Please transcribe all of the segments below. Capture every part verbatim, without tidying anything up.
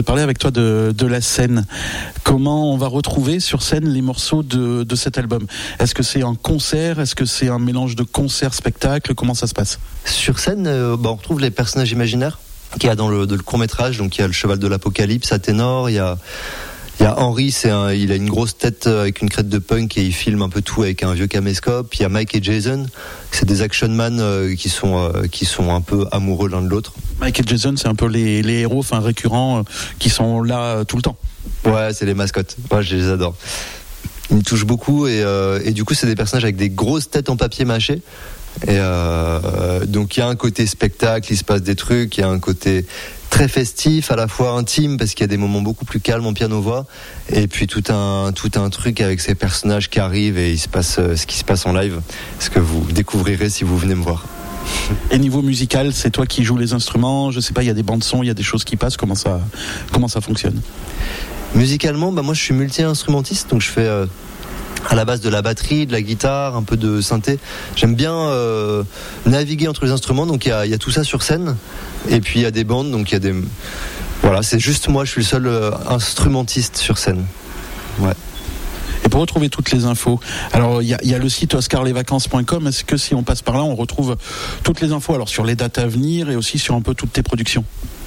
voudrais parler avec toi de, de la scène. Comment on va retrouver sur scène les morceaux de, de cet album? Est-ce que c'est un concert? Est-ce que c'est un mélange de concert-spectacle? Comment ça se passe? Sur scène, euh, bah, on retrouve les personnages imaginaires qu'il y a dans le, le court-métrage. Donc il y a le cheval de l'Apocalypse à ténor, il y a... Il y a Henry, c'est un, il a une grosse tête avec une crête de punk et il filme un peu tout avec un vieux caméscope. Il y a Mike et Jason, c'est des action man euh, qui sont euh, qui sont un peu amoureux l'un de l'autre. Mike et Jason, c'est un peu les, les héros, enfin récurrents, euh, qui sont là euh, tout le temps. Ouais, c'est les mascottes. Moi, je les adore. Ils me touchent beaucoup et euh, et du coup, c'est des personnages avec des grosses têtes en papier mâché. Et euh, donc il y a un côté spectacle, il se passe des trucs, il y a un côté très festif, à la fois intime parce qu'il y a des moments beaucoup plus calmes en piano-voix, et puis tout un tout un truc avec ces personnages qui arrivent et il se passe euh, ce qui se passe en live, ce que vous découvrirez si vous venez me voir. Et niveau musical, c'est toi qui joues les instruments, je sais pas, il y a des bandes son, il y a des choses qui passent, comment ça comment ça fonctionne? Musicalement, bah moi je suis multi-instrumentiste, donc je fais euh, à la base de la batterie, de la guitare, un peu de synthé. J'aime bien euh, naviguer entre les instruments, donc il y a, y a tout ça sur scène. Et puis il y a des bandes, donc il y a des... Voilà, c'est juste moi, je suis le seul euh, instrumentiste sur scène. Ouais. Et pour retrouver toutes les infos, alors il y a, y a le site oscar les vacances point com. Est-ce que si on passe par là, on retrouve toutes les infos, alors sur les dates à venir et aussi sur un peu toutes tes productions?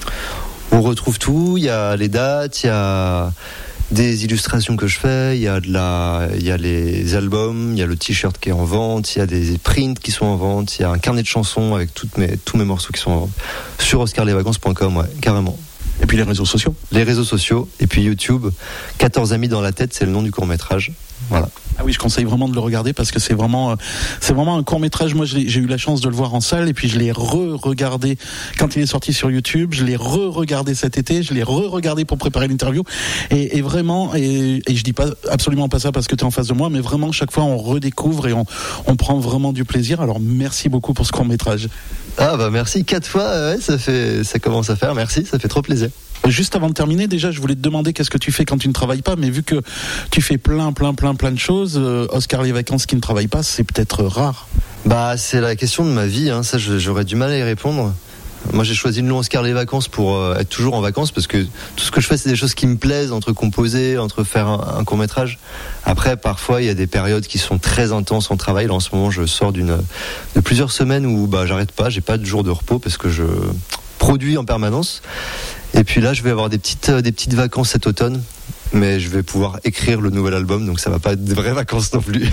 On retrouve tout, il y a les dates, il y a des illustrations que je fais, il y a de la, il y a les albums, il y a le t-shirt qui est en vente, il y a des prints qui sont en vente, il y a un carnet de chansons avec toutes mes, tous mes morceaux qui sont en vente sur oscar les vacances point com, ouais, carrément. Et puis les réseaux sociaux. Les réseaux sociaux, et puis YouTube. quatorze amis dans la tête, c'est le nom du court-métrage. Voilà. Ah oui, je conseille vraiment de le regarder parce que c'est vraiment, euh, c'est vraiment un court-métrage. Moi, j'ai, j'ai eu la chance de le voir en salle et puis je l'ai re-regardé quand il est sorti sur YouTube. Je l'ai re-regardé cet été. Je l'ai re-regardé pour préparer l'interview. Et, et vraiment, et, et je dis pas absolument pas ça parce que tu es en face de moi, mais vraiment, chaque fois, on redécouvre et on, on prend vraiment du plaisir. Alors, merci beaucoup pour ce court-métrage. Ah bah merci, quatre fois, ouais, ça fait, ça commence à faire. Merci, ça fait trop plaisir. Juste avant de terminer, déjà, je voulais te demander qu'est-ce que tu fais quand tu ne travailles pas, mais vu que tu fais plein, plein, plein, plein de choses, euh, Oscar les vacances qui ne travaille pas, c'est peut-être rare. Bah, c'est la question de ma vie, hein. Ça, j'aurais du mal à y répondre. Moi, j'ai choisi le nom Oscar les vacances pour euh, être toujours en vacances parce que tout ce que je fais, c'est des choses qui me plaisent, entre composer, entre faire un, un court-métrage. Après, parfois, il y a des périodes qui sont très intenses en travail. Là, en ce moment, je sors d'une, de plusieurs semaines où, bah, j'arrête pas, j'ai pas de jour de repos parce que je produis en permanence. Et puis là, je vais avoir des petites, des petites vacances cet automne, mais je vais pouvoir écrire le nouvel album, donc ça va pas être des vraies vacances non plus.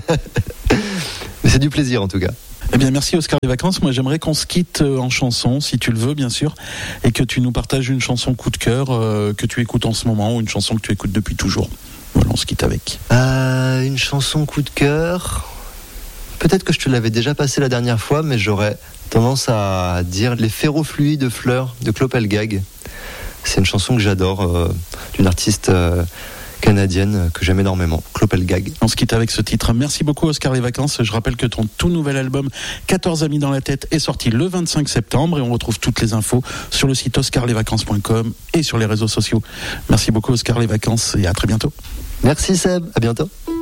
Mais c'est du plaisir en tout cas. Eh bien, merci Oscar les vacances. Moi, j'aimerais qu'on se quitte en chanson, si tu le veux, bien sûr, et que tu nous partages une chanson coup de cœur euh, que tu écoutes en ce moment ou une chanson que tu écoutes depuis toujours. Voilà, on se quitte avec. Euh, une chanson coup de cœur. Peut-être que je te l'avais déjà passé la dernière fois, mais j'aurais tendance à dire Les ferrofluides de fleurs de Clopelgag. C'est une chanson que j'adore, euh, d'une artiste euh, canadienne que j'aime énormément, Clopelgag. On se quitte avec ce titre. Merci beaucoup Oscar les vacances. Je rappelle que ton tout nouvel album quatorze amis dans la tête est sorti le vingt-cinq septembre et on retrouve toutes les infos sur le site oscar les vacances point com et sur les réseaux sociaux. Merci beaucoup Oscar les vacances et à très bientôt. Merci Seb, à bientôt.